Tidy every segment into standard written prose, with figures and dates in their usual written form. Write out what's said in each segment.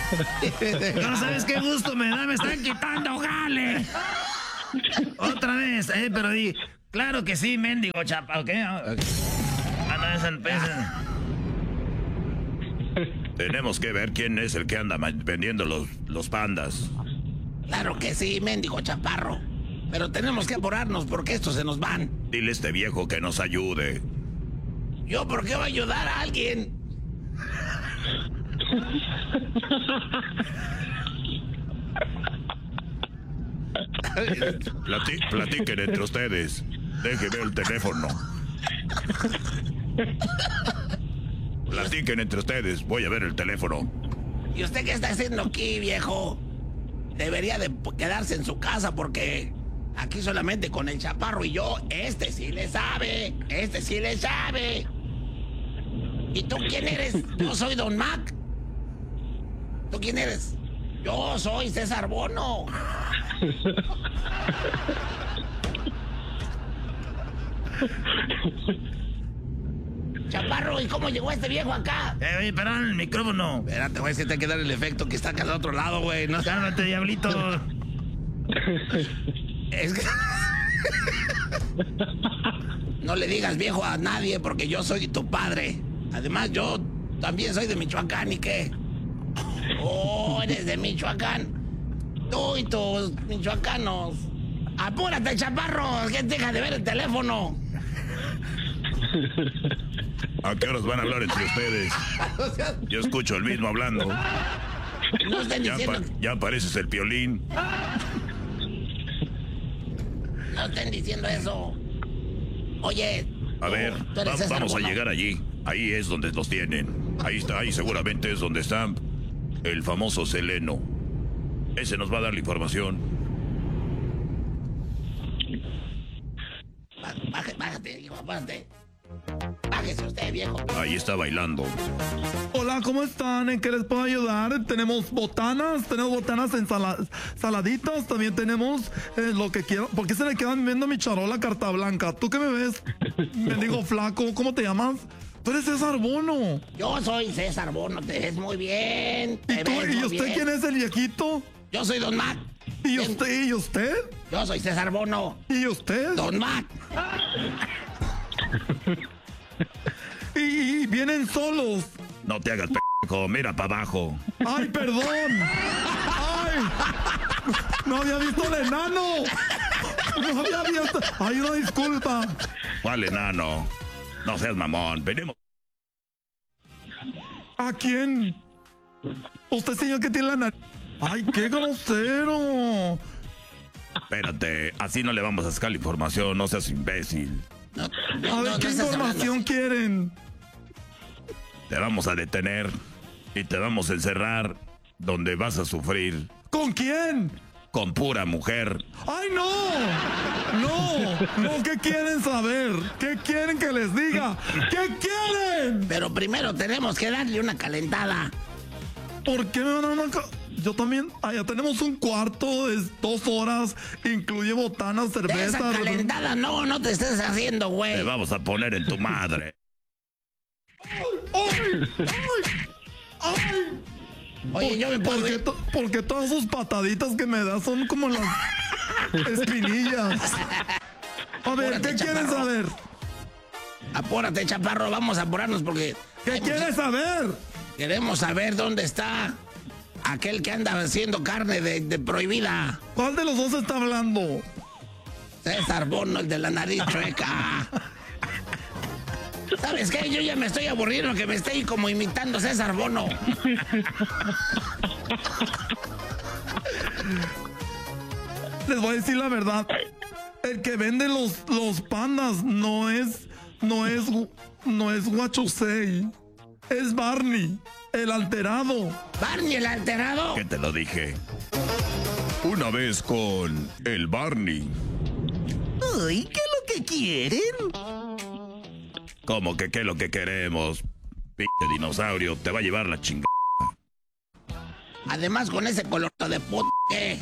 No sabes qué gusto me da, me están quitando jale. Otra vez, pero di, claro que sí, mendigo chapa, ¿ok? Ah, no, esa. Tenemos que ver quién es el que anda vendiendo los pandas. Claro que sí, mendigo chaparro. Pero tenemos que apurarnos porque estos se nos van. Dile a este viejo que nos ayude. ¿Yo por qué voy a ayudar a alguien? Platiquen entre ustedes. Déjenme el teléfono. Platiquen entre ustedes. Voy a ver el teléfono. ¿Y usted qué está haciendo aquí, viejo? Debería de quedarse en su casa porque aquí solamente con el chaparro y yo, este sí le sabe. ¿Y tú quién eres? Yo soy Don Mac. ¿Tú quién eres? Yo soy César Bono. Chaparro, ¿y cómo llegó este viejo acá? Oye, perdón, el micrófono. Espérate, güey, si te hay que dar el efecto que está acá al otro lado, güey. No, cálmate, diablito. Es que... No le digas viejo a nadie porque yo soy tu padre. Además, yo también soy de Michoacán, ¿y qué? Oh, eres de Michoacán. Tú y tus michoacanos. Apúrate, chaparro, que deja de ver el teléfono. ¿A qué horas van a hablar entre ustedes? Yo escucho el mismo hablando. No estén diciendo... Ya pareces el Piolín. No estén diciendo eso. Oye... A ver, vamos a llegar allí. Ahí es donde los tienen. Ahí está, ahí seguramente es donde está el famoso Seleno. Ese nos va a dar la información. Bájate, hijo, bájate. Bájese usted, viejo. Ahí está bailando. Hola, ¿cómo están? ¿En qué les puedo ayudar? Tenemos botanas saladitas, también tenemos lo que quieran. ¿Por qué se le quedan viendo mi charola carta blanca? ¿Tú qué me ves? Me digo flaco, ¿cómo te llamas? Tú eres César Bono. Yo soy César Bono, te ves muy bien. ¿Y usted quién es el viejito? Yo soy Don Mac. ¿Y usted? Yo soy César Bono. ¿Y usted? Don Mac. Y vienen solos. No te hagas p***, mira para abajo. ¡Ay, perdón! ¡Ay! ¡No había visto el enano! ¡No había visto! ¡Ay, una disculpa! ¿Cuál enano? No seas mamón, venimos. ¿A quién? Usted, señor, que tiene la nariz. ¡Ay, qué grosero! Espérate, así no le vamos a sacar la información, no seas imbécil. A ver, ¿qué información quieren? Te vamos a detener y te vamos a encerrar donde vas a sufrir. ¿Con quién? Con pura mujer. ¡Ay, no! No, ¿qué quieren saber? ¿Qué quieren que les diga? ¿Qué quieren? Pero primero tenemos que darle una calentada. ¿Por qué me van a dar una Yo también, allá tenemos un cuarto de 2 horas, incluye botanas, cerveza. De esa calentada no te estés haciendo, güey. Te vamos a poner en tu madre. ¡Ay! Oye, yo me puedo... Porque todas sus pataditas que me das son como las espinillas. A ver, Apúrate, ¿qué quieren chaparro. saber? Apúrate, chaparro, vamos a apurarnos porque... ¿Qué quieres saber? Queremos saber dónde está aquel que anda haciendo carne de prohibida. ¿Cuál de los dos está hablando? César Bono, el de la nariz chueca. ¿Sabes qué? Yo ya me estoy aburriendo que me esté como imitando César Bono. Les voy a decir la verdad. El que vende los pandas no es Huachusei. Es Barney, el alterado. ¿Barney el alterado? ¿Qué te lo dije? Una vez con el Barney. Uy, ¿qué es lo que quieren? ¿Cómo que qué es lo que queremos? Pinche dinosaurio, te va a llevar la chingada. Además, con ese color de puta, ¿qué?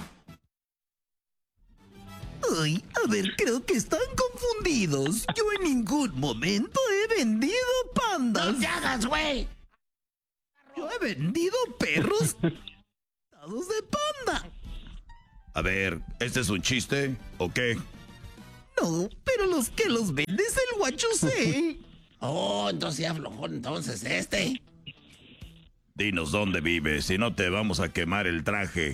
Uy, a ver, creo que están confundidos. Yo en ningún momento he vendido pandas. ¡No te hagas, güey! Yo he vendido perros de panda. A ver, ¿este es un chiste o qué? No, pero los que los vende es el Huachusei. Oh, entonces ya aflojó entonces este. Dinos dónde vives, si no te vamos a quemar el traje.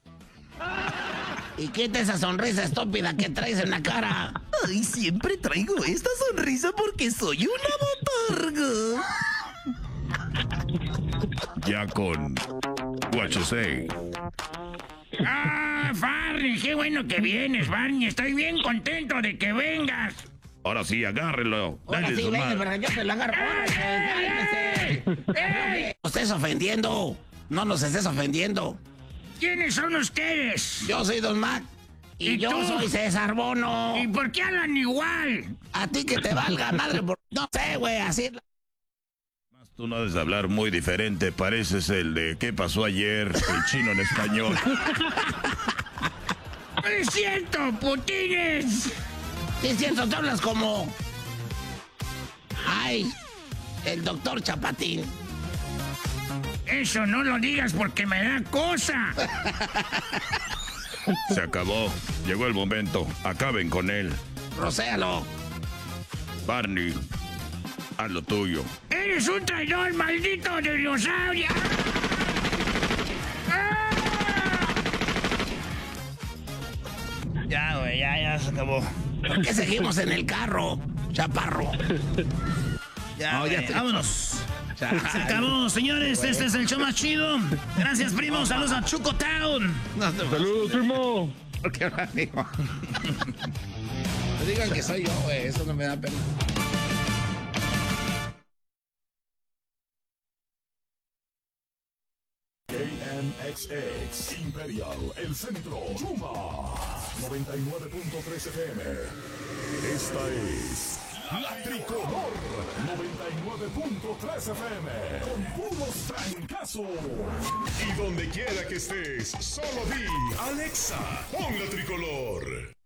Y quita esa sonrisa estúpida que traes en la cara. Ay, siempre traigo esta sonrisa porque soy una botarga. Ya con Huachusei. ¡Ah, Barney! ¡Qué bueno que vienes, Barney! Estoy bien contento de que vengas. Ahora sí, agárrelo. Ahora Dale sí, su ven, madre. pero yo te lo agarro. ¡Ey! No estés ofendiendo. No nos estés ofendiendo. ¿Quiénes son ustedes? Yo soy Don Mac. Y ¿Y yo tú? soy César Bono. ¿Y por qué hablan igual? A ti que te valga madre. No sé, güey, así. Tú no debes hablar muy diferente. Pareces el de ¿qué pasó ayer? El chino en español. ¡Es cierto, putines! Sí, es cierto, te hablas como... Ay, el doctor Chapatín. Eso no lo digas porque me da cosa. Se acabó. Llegó el momento. Acaben con él. Rocéalo. Barney, haz lo tuyo. ¡Eres un traidor, maldito dinosaurio! ¡Ah! Ya, güey, ya se acabó. ¿Por qué seguimos en el carro, chaparro? Ya, No, ya güey, vámonos. Se acabó, señores. Güey. Este es el show más chido. Gracias, primo. Saludos a Chuco Town. Saludos, primo. ¿Por qué no digo? No digan que soy yo, güey. Eso no me da pena. KNXX Imperial, el centro, Yuma 99.3 FM. Esta es La Tricolor 99.3 FM con puros trancazos. Y donde quiera que estés, solo di Alexa, pon La Tricolor.